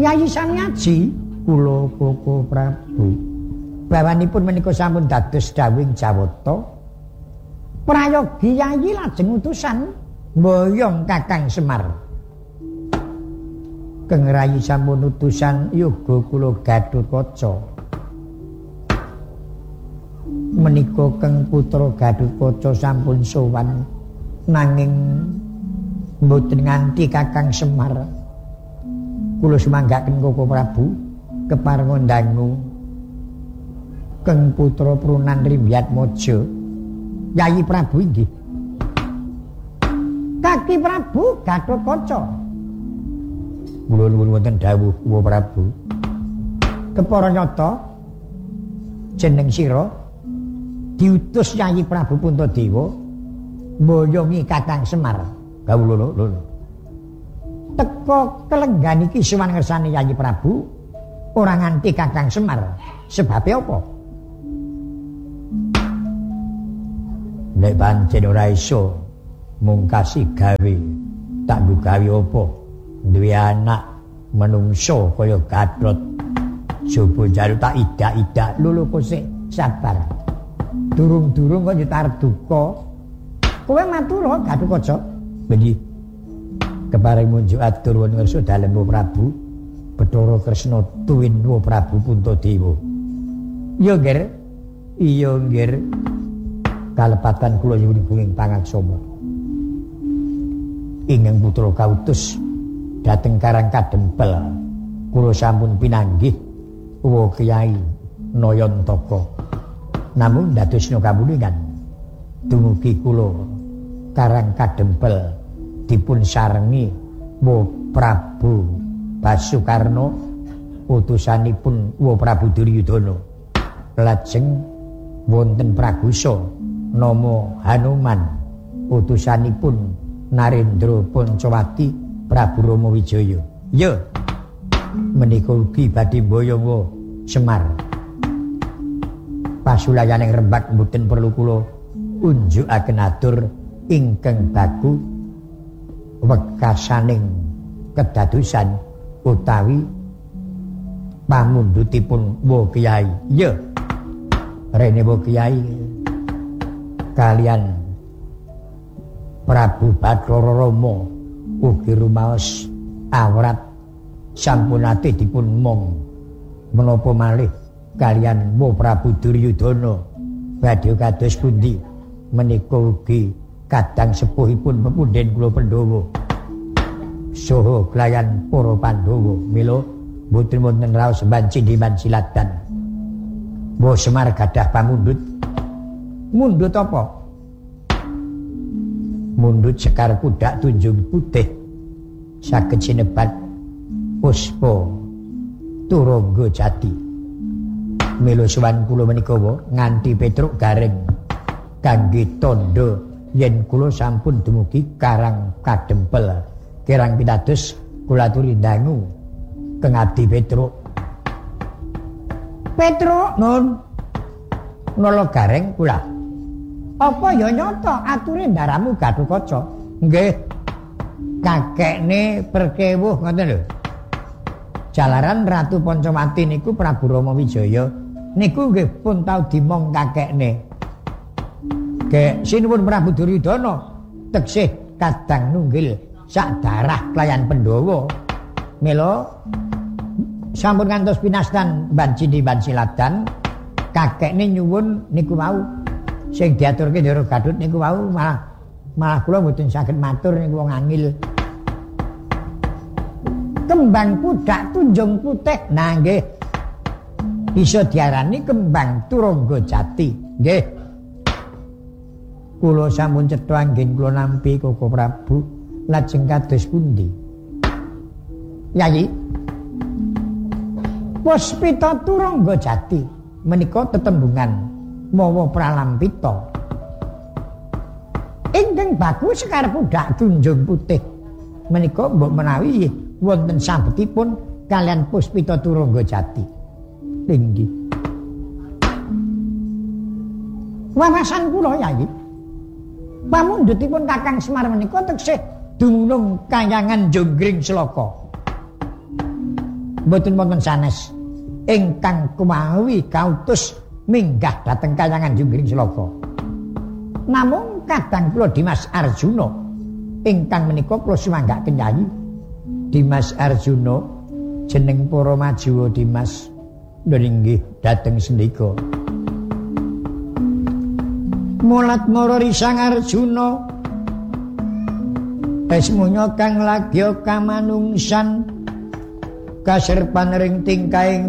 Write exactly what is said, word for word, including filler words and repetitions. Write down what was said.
Yayi Samyaji kula Koko Prabu bawanipun menika sampun dados dawing Jawata prayogi Yayi lajeng utusan mboyong Kakang Semar keng rayi sampun utusan yoga kula Gatotkaca menika keng putra Gatotkaca sampun sowan nanging mboten nganti Kakang Semar kula sumanggaken Koko Prabu keparenga dangu keng putra Prunan Rimbyatmaja Yayi Prabu inggih Kaki Prabu Gatotkaca kula nuwun wonten dawuh Koko Prabu kepara nyata jeneng sira diutus Yayi Prabu Puntadewa mboyongi Kakang Semar kawula lho teka kelenggan iki suwan ngersani Yayi Prabu ora nganti Kakang Semar sebabe apa nek pancen ora iso mung kasih gawe tak gawe apa duwe anak menungso kaya Gatot coba jalu tak idak-idak lho kok sik sabar durung-durung kok nyetar duka kowe matur Gatotkaca bendi kepareng munjuk atur wonten ngarsa dalem Prabu Bathara Kresna tuwin Prabu Puntadewa iya nggih iya nggih kalepatan kula nyuwun bunging pangaksama ingkang putra kautus dhateng Karang Kadempel kula sampun pinanggih uwa Kyai Nayantaka namung dadosna kawuningan dumugi kula Karang Kadempel dipun sarengi Wa Prabu Basukarna utusanipun Wa Prabu Duryudana lajeng wonten Pragusa nama Hanuman utusanipun Narendra Pancawati Prabu Rama Wijaya ya menika ugi badhe mboyong Semar pasulayaning Rembag mboten perlu kula unjukaken atur ingkang baku wekasaning kedadosan utawi pamundhutipun Wa Kyai ya rene Wa Kyai kalian Prabu Bathara Rama ugi rumaos awrat sampun ate dipun mong menapa malih kalian Wa Prabu Duryudana badhe kados pundi menika ugi kadang sepuhipun pepundhen kula Pandhawa saha klayan para Pandhawa mila mboten wonten raos banci-banci silatan Mbah Semar gadah pamundhut mundhut apa mundhut Sekar Kudak Tunjung Putih saged sinebat Puspa Turangga Jati mila sowan kula menika nganti Petruk Gareng kangge tandha yen kula sampun dumugi Karang Kadempel kirang pitados kula aturi dangu keng Abdi Petruk Petruk nun nolo Gareng kula apa ya nyata ature ndaramu Gatotkaca nggih kakekne perkewuh ngoten lho jalaran Ratu Pancawati niku Prabu Rama Wijaya niku nggih pun tau dimong kakekne Gek sinuwun Prabu Duryudana teksih kadang nunggil sak darah klayan Pandhawa mila sampun ngantos pinastan banci banciladan kakekne nyuwun niku mau sing diaturke Ndara Gatut niku mau malah malah kula mboten saged matur niku wong angil kembang Kudak Tunjung Putih nah nggih bisa diarani kembang Turangga Jati nggih kula sampun cetha anggen kula nampi Koko Prabu lajeng kados pundi Yayi Puspita Turangga Jati menika tetembungan mawa pralampita ingkang bagus Sekar Kudak Tunjung Putih menika mbok menawi wonten sabetipun kalian Puspita Turangga Jati tinggi wawasan kula Yayi pamundhutipun Kakang Semar menika teksih dumunung Kahyangan Jonggring Sloka mboten wonten sanes ingkang kumawi kautus minggah dhateng kayangan Junggring Sloka. Namung kadang kula Dimas Arjuna ingkang menika kula sumanggakaken Yayi. Dimas Arjuna jeneng para majiwa Dimas nggih dhateng sendika. Mulat mara risang Arjuna esmunya kang lagya kamanungsan kaserpan ring tingkahing